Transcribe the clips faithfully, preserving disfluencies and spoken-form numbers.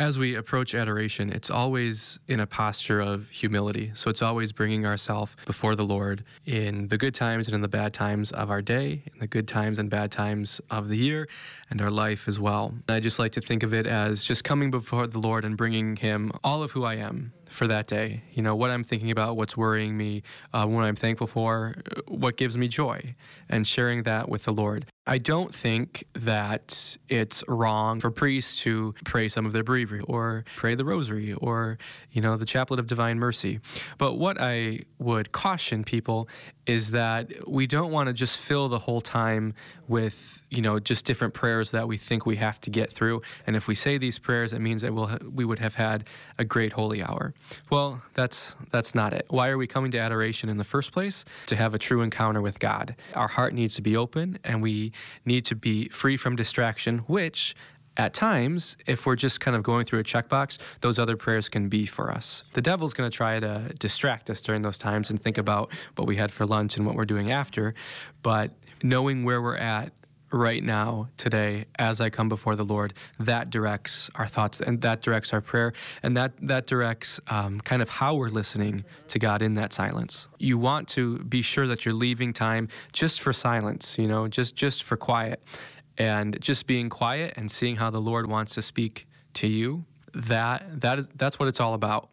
As we approach adoration, it's always in a posture of humility. So it's always bringing ourselves before the Lord in the good times and in the bad times of our day, in the good times and bad times of the year, and our life as well. I just like to think of it as just coming before the Lord and bringing Him all of who I am for that day. You know, what I'm thinking about, what's worrying me, uh, what I'm thankful for, what gives me joy, and sharing that with the Lord. I don't think that it's wrong for priests to pray some of their breviary or pray the rosary or, you know, the Chaplet of Divine Mercy. But what I would caution people is that we don't want to just fill the whole time with, you know, just different prayers that we think we have to get through. And if we say these prayers, it means that we'll ha- we would have had a great holy hour. Well, that's that's not it. Why are we coming to adoration in the first place? To have a true encounter with God. Our heart needs to be open, and we need to be free from distraction, which at times, if we're just kind of going through a checkbox, those other prayers can be for us. The devil's going to try to distract us during those times and think about what we had for lunch and what we're doing after. But knowing where we're at right now, today, as I come before the Lord, that directs our thoughts, and that directs our prayer, and that, that directs um, kind of how we're listening to God in that silence. You want to be sure that you're leaving time just for silence, you know, just, just for quiet. And just being quiet and seeing how the Lord wants to speak to you, that that is that's what it's all about.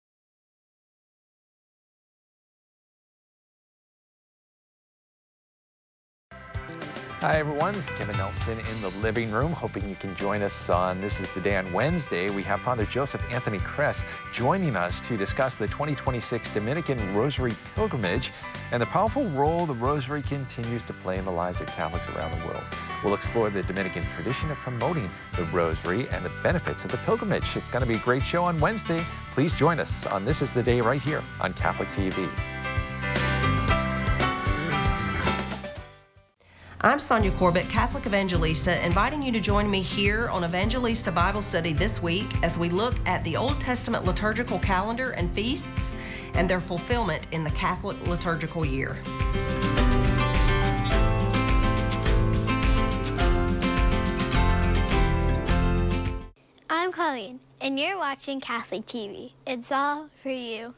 Hi everyone, it's Kevin Nelson in the living room, hoping you can join us on This is the Day on Wednesday. We have Father Joseph Anthony Kress joining us to discuss the twenty twenty-six Dominican Rosary Pilgrimage and the powerful role the Rosary continues to play in the lives of Catholics around the world. We'll explore the Dominican tradition of promoting the Rosary and the benefits of the pilgrimage. It's going to be a great show on Wednesday. Please join us on This is the Day right here on Catholic T V. I'm Sonia Corbett, Catholic Evangelista, inviting you to join me here on Evangelista Bible Study this week as we look at the Old Testament liturgical calendar and feasts and their fulfillment in the Catholic liturgical year. I'm Colleen, and you're watching Catholic T V. It's all for you.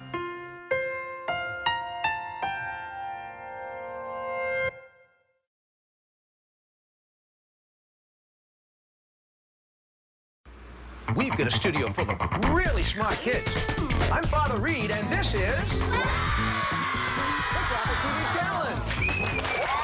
We've got a studio full of really smart kids. I'm Father Reed, and this is...